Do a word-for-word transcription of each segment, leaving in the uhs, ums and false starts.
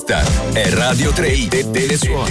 Questa è Radio tre de Telesuoni.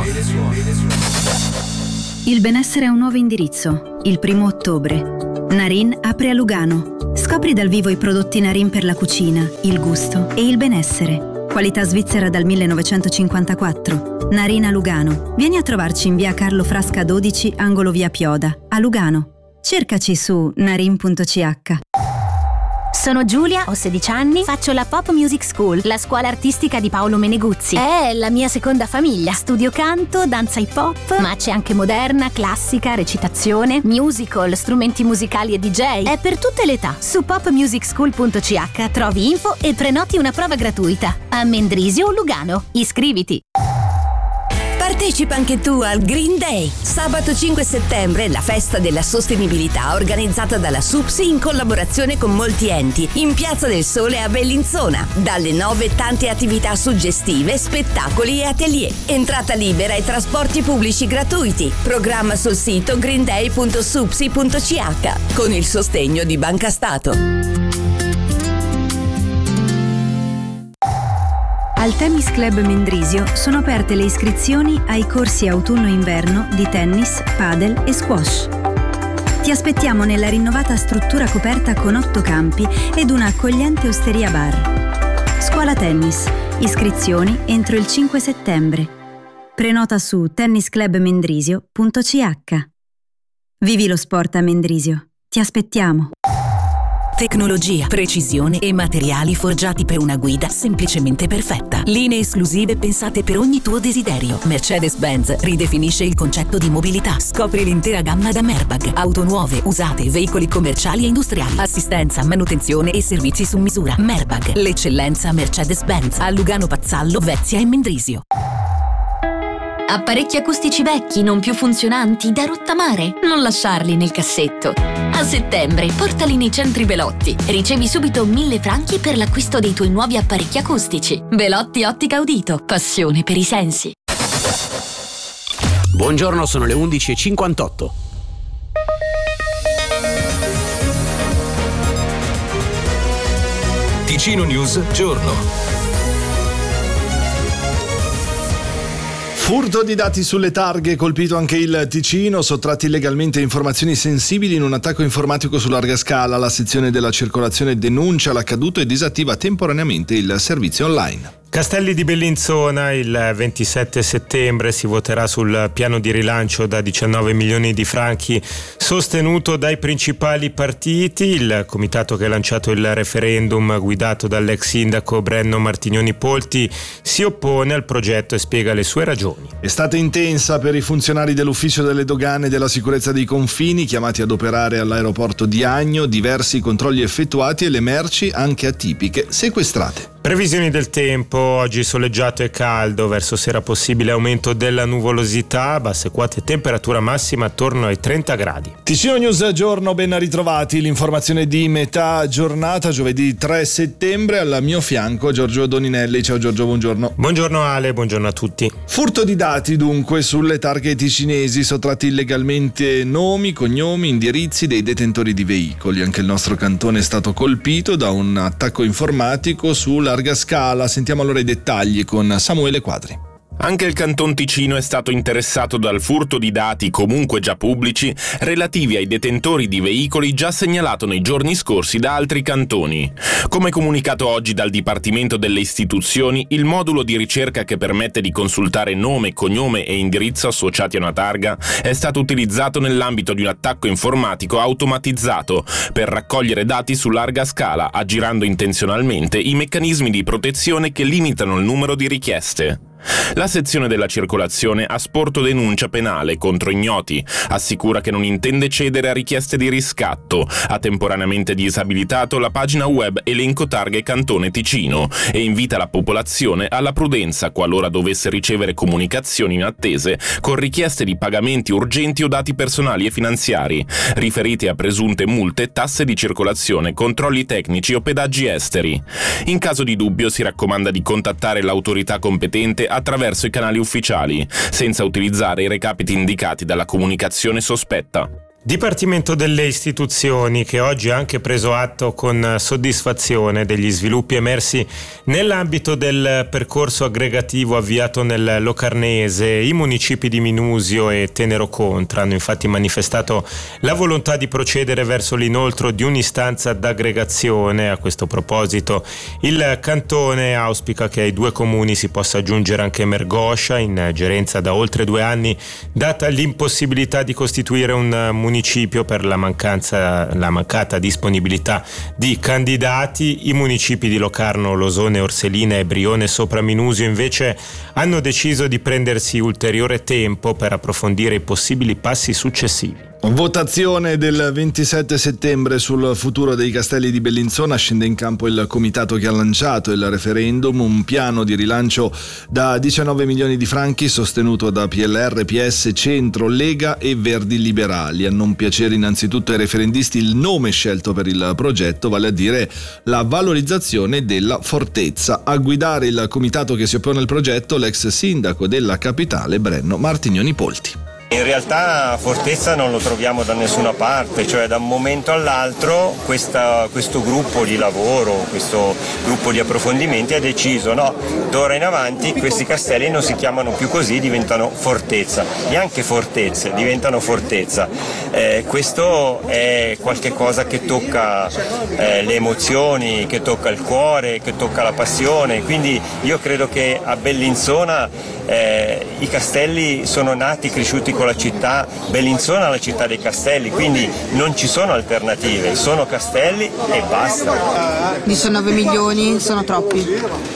Il benessere ha un nuovo indirizzo. Il primo ottobre. Narin apre a Lugano. Scopri dal vivo i prodotti Narin per la cucina, il gusto e il benessere. Qualità svizzera dal millenovecentocinquantaquattro. Narin a Lugano. Vieni a trovarci in via Carlo Frasca dodici, angolo via Pioda, a Lugano. Cercaci su narin punto c h. Sono Giulia, ho sedici anni, faccio la Pop Music School, la scuola artistica di Paolo Meneguzzi. È la mia seconda famiglia. Studio canto, danza hip hop, ma c'è anche moderna, classica, recitazione, musical, strumenti musicali e D J. È per tutte le età. Su pop music school punto c h trovi info e prenoti una prova gratuita. A Mendrisio, Lugano. Iscriviti. Partecipa anche tu al Green Day. Sabato cinque settembre, la festa della sostenibilità organizzata dalla SUPSI in collaborazione con molti enti in Piazza del Sole a Bellinzona. Dalle nove tante attività suggestive, spettacoli e atelier. Entrata libera e trasporti pubblici gratuiti. Programma sul sito green day punto supsi punto c h con il sostegno di Banca Stato. Al Tennis Club Mendrisio sono aperte le iscrizioni ai corsi autunno-inverno di tennis, padel e squash. Ti aspettiamo nella rinnovata struttura coperta con otto campi ed una accogliente osteria bar. Scuola tennis. Iscrizioni entro il cinque settembre. Prenota su tennis club mendrisio punto c h. Vivi lo sport a Mendrisio. Ti aspettiamo. Tecnologia, precisione e materiali forgiati per una guida semplicemente perfetta. Linee esclusive pensate per ogni tuo desiderio. Mercedes-Benz ridefinisce il concetto di mobilità. Scopri l'intera gamma da Merbag. Auto nuove, usate, veicoli commerciali e industriali. Assistenza, manutenzione e servizi su misura. Merbag, l'eccellenza Mercedes-Benz. A Lugano Pazzallo, Vezia e Mendrisio. Apparecchi acustici vecchi, non più funzionanti, da rottamare? Non lasciarli nel cassetto. A settembre, portali nei centri Belotti. Ricevi subito mille franchi per l'acquisto dei tuoi nuovi apparecchi acustici. Belotti Ottica Udito. Passione per i sensi. Buongiorno, sono le undici e cinquantotto. Ticino News Giorno. Furto di dati sulle targhe, colpito anche il Ticino, sottratti illegalmente informazioni sensibili in un attacco informatico su larga scala. La sezione della circolazione denuncia l'accaduto e disattiva temporaneamente il servizio online. Castelli di Bellinzona, il ventisette settembre si voterà sul piano di rilancio da diciannove milioni di franchi sostenuto dai principali partiti. Il comitato che ha lanciato il referendum, guidato dall'ex sindaco Brenno Martignoni Polti, si oppone al progetto e spiega le sue ragioni. Estate intensa per i funzionari dell'Ufficio delle Dogane e della Sicurezza dei Confini, chiamati ad operare all'aeroporto di Agno. Diversi controlli effettuati e le merci, anche atipiche, sequestrate. Previsioni del tempo: oggi soleggiato e caldo, verso sera possibile aumento della nuvolosità, basse quote temperatura massima attorno ai trenta gradi. Ticino News Giorno, ben ritrovati. L'informazione di metà giornata, giovedì tre settembre, al mio fianco Giorgio Doninelli. Ciao Giorgio, buongiorno. Buongiorno Ale, buongiorno a tutti. Furto di dati dunque sulle targhe ticinesi, sottratti illegalmente nomi, cognomi, indirizzi dei detentori di veicoli. Anche il nostro cantone è stato colpito da un attacco informatico sulla larga scala. Sentiamo allora i dettagli con Samuele Quadri. Anche il Canton Ticino è stato interessato dal furto di dati, comunque già pubblici, relativi ai detentori di veicoli già segnalato nei giorni scorsi da altri cantoni. Come comunicato oggi dal Dipartimento delle Istituzioni, il modulo di ricerca che permette di consultare nome, cognome e indirizzo associati a una targa è stato utilizzato nell'ambito di un attacco informatico automatizzato per raccogliere dati su larga scala, aggirando intenzionalmente i meccanismi di protezione che limitano il numero di richieste. La sezione della circolazione ha sporto denuncia penale contro ignoti, assicura che non intende cedere a richieste di riscatto, ha temporaneamente disabilitato la pagina web Elenco Targhe Cantone Ticino e invita la popolazione alla prudenza qualora dovesse ricevere comunicazioni inattese con richieste di pagamenti urgenti o dati personali e finanziari, riferiti a presunte multe, tasse di circolazione, controlli tecnici o pedaggi esteri. In caso di dubbio si raccomanda di contattare l'autorità competente attraverso i canali ufficiali, senza utilizzare i recapiti indicati dalla comunicazione sospetta. Dipartimento delle Istituzioni, che oggi ha anche preso atto con soddisfazione degli sviluppi emersi nell'ambito del percorso aggregativo avviato nel Locarnese. I municipi di Minusio e Tenero Contra hanno infatti manifestato la volontà di procedere verso l'inoltro di un'istanza d'aggregazione. A questo proposito il Cantone auspica che ai due comuni si possa aggiungere anche Mergoscia, in gerenza da oltre due anni, data l'impossibilità di costituire un municipio municipio per la mancanza la mancata disponibilità di candidati. I municipi di Locarno, Losone, Orselina e Brione sopra Minusio invece hanno deciso di prendersi ulteriore tempo per approfondire i possibili passi successivi. Votazione del ventisette settembre sul futuro dei castelli di Bellinzona. Scende in campo il comitato che ha lanciato il referendum, un piano di rilancio da diciannove milioni di franchi sostenuto da P L R, P S, Centro, Lega e Verdi Liberali. A non piacere innanzitutto ai referendisti il nome scelto per il progetto, vale a dire la valorizzazione della fortezza. A guidare il comitato che si oppone al progetto l'ex sindaco della capitale Brenno Martignoni Polti. In realtà Fortezza non lo troviamo da nessuna parte, cioè da un momento all'altro questa, questo gruppo di lavoro, questo gruppo di approfondimenti ha deciso no, d'ora in avanti questi castelli non si chiamano più così, diventano Fortezza, neanche fortezze, diventano Fortezza. Eh, questo è qualche cosa che tocca eh, le emozioni, che tocca il cuore, che tocca la passione, quindi io credo che a Bellinzona eh, i castelli sono nati, cresciuti con la città, Bellinzona è la città dei castelli, quindi non ci sono alternative, sono castelli e basta. diciannove milioni sono troppi.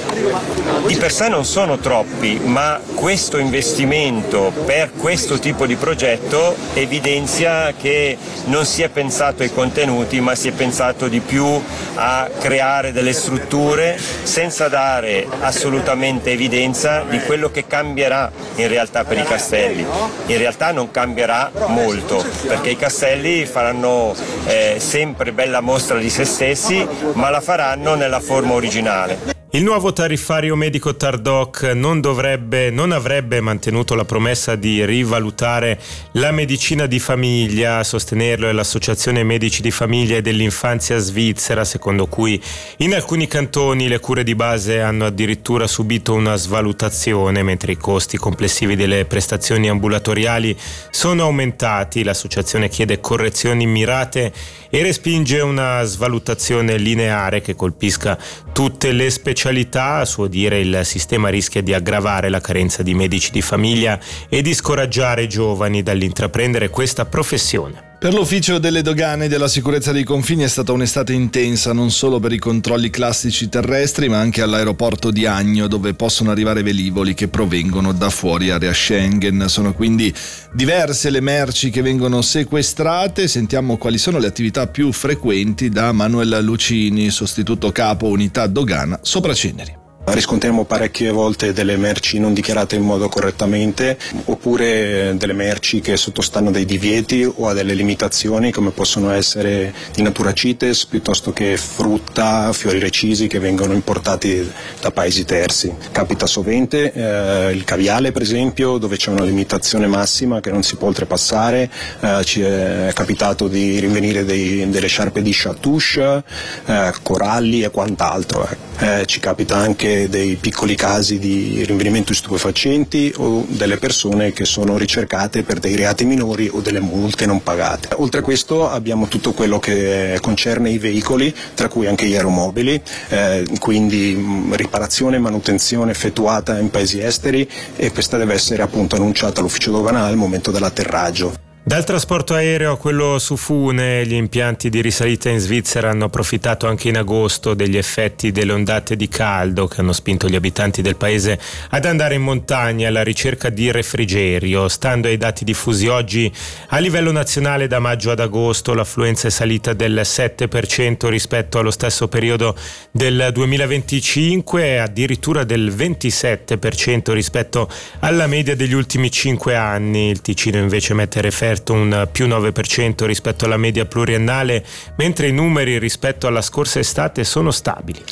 Di per sé non sono troppi, ma questo investimento per questo tipo di progetto evidenzia che non si è pensato ai contenuti, ma si è pensato di più a creare delle strutture senza dare assolutamente evidenza di quello che cambierà in realtà per i castelli. In realtà non cambierà molto, perché i castelli faranno eh, sempre bella mostra di se stessi, ma la faranno nella forma originale. Il nuovo tariffario medico Tardoc non dovrebbe, non avrebbe mantenuto la promessa di rivalutare la medicina di famiglia. A sostenerlo è l'Associazione Medici di Famiglia e dell'Infanzia Svizzera, secondo cui in alcuni cantoni le cure di base hanno addirittura subito una svalutazione, mentre i costi complessivi delle prestazioni ambulatoriali sono aumentati. L'associazione chiede correzioni mirate e respinge una svalutazione lineare che colpisca tutte le specialità. A suo dire il sistema rischia di aggravare la carenza di medici di famiglia e di scoraggiare i giovani dall'intraprendere questa professione. Per l'Ufficio delle Dogane e della Sicurezza dei Confini è stata un'estate intensa, non solo per i controlli classici terrestri, ma anche all'aeroporto di Agno, dove possono arrivare velivoli che provengono da fuori area Schengen. Sono quindi diverse le merci che vengono sequestrate. Sentiamo quali sono le attività più frequenti da Manuel Lucini, sostituto capo unità dogana Sopraceneri. Riscontriamo parecchie volte delle merci non dichiarate in modo correttamente, oppure delle merci che sottostanno a dei divieti o a delle limitazioni, come possono essere di natura CITES piuttosto che frutta, fiori recisi che vengono importati da paesi terzi. Capita sovente eh, il caviale, per esempio, dove c'è una limitazione massima che non si può oltrepassare. Eh, ci è capitato di rinvenire dei, delle sciarpe di chatouche, eh, coralli e quant'altro. Eh, ci capita anche dei piccoli casi di rinvenimento di stupefacenti o delle persone che sono ricercate per dei reati minori o delle multe non pagate. Oltre a questo abbiamo tutto quello che concerne i veicoli, tra cui anche gli aeromobili, eh, quindi mh, riparazione e manutenzione effettuata in paesi esteri, e questa deve essere appunto annunciata all'ufficio doganale al momento dell'atterraggio. Dal trasporto aereo a quello su fune, gli impianti di risalita in Svizzera hanno approfittato anche in agosto degli effetti delle ondate di caldo che hanno spinto gli abitanti del paese ad andare in montagna alla ricerca di refrigerio. Stando ai dati diffusi oggi, a livello nazionale da maggio ad agosto l'affluenza è salita del sette per cento rispetto allo stesso periodo del duemilaventicinque e addirittura del ventisette per cento rispetto alla media degli ultimi cinque anni. Il Ticino invece mette referto un più nove per cento rispetto alla media pluriennale, mentre i numeri rispetto alla scorsa estate sono stabili.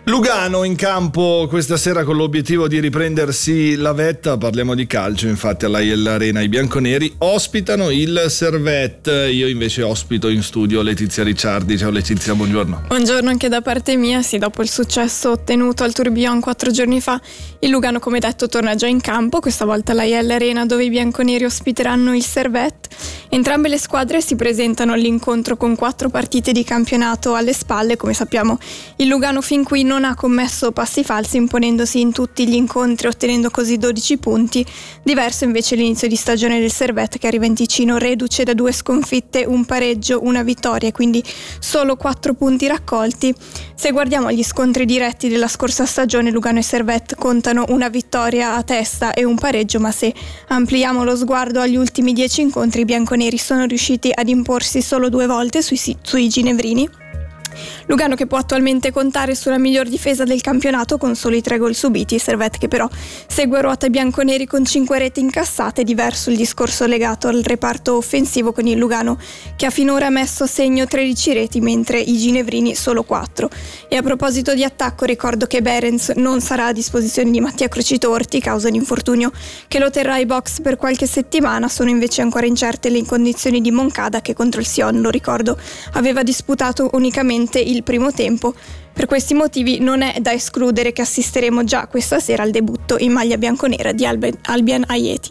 Lugano in campo questa sera con l'obiettivo di riprendersi la vetta. Parliamo di calcio, infatti alla I L Arena i bianconeri ospitano il Servette. Io invece ospito in studio Letizia Ricciardi. Ciao Letizia, buongiorno. Buongiorno anche da parte mia. Sì, dopo il successo ottenuto al Tourbillon quattro giorni fa, il Lugano, come detto, torna già in campo, questa volta alla I L Arena, dove i bianconeri ospiteranno il Servette. Entrambe le squadre si presentano all'incontro con quattro partite di campionato alle spalle. Come sappiamo, il Lugano fin qui non ha commesso passi falsi, imponendosi in tutti gli incontri, ottenendo così dodici punti. Diverso invece l'inizio di stagione del Servette, che arriva in Ticino reduce da due sconfitte, un pareggio, una vittoria, quindi solo quattro punti raccolti. Se guardiamo gli scontri diretti della scorsa stagione, Lugano e Servette contano una vittoria a testa e un pareggio, ma se ampliamo lo sguardo agli ultimi dieci incontri, i bianconeri sono riusciti ad imporsi solo due volte sui, sui ginevrini. Lugano che può attualmente contare sulla miglior difesa del campionato con soli tre gol subiti, Servette che però segue ruota i bianconeri con cinque reti incassate. Diverso il discorso legato al reparto offensivo, con il Lugano che ha finora messo a segno tredici reti, mentre i ginevrini solo quattro. E a proposito di attacco, ricordo che Behrens non sarà a disposizione di Mattia Crocitorti causa l'infortunio che lo terrà ai box per qualche settimana. Sono invece ancora incerte le condizioni di Moncada, che contro il Sion, lo ricordo, aveva disputato unicamente il primo tempo. Per questi motivi non è da escludere che assisteremo già questa sera al debutto in maglia bianconera di Albian Ayeti.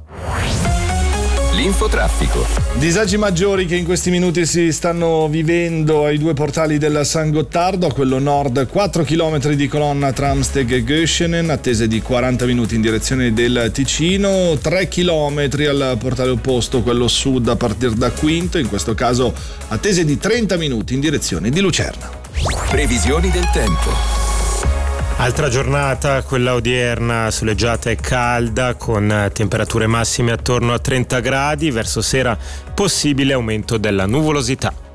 L'infotraffico. Disagi maggiori che in questi minuti si stanno vivendo ai due portali del San Gottardo. A quello nord quattro chilometri di colonna tra Amsteg e Göschenen, attese di quaranta minuti in direzione del Ticino, tre chilometri al portale opposto, quello sud, a partire da Quinto, in questo caso attese di trenta minuti in direzione di Lucerna. Previsioni del tempo. Altra giornata, quella odierna, soleggiata e calda, con temperature massime attorno a trenta gradi, verso sera possibile aumento della nuvolosità.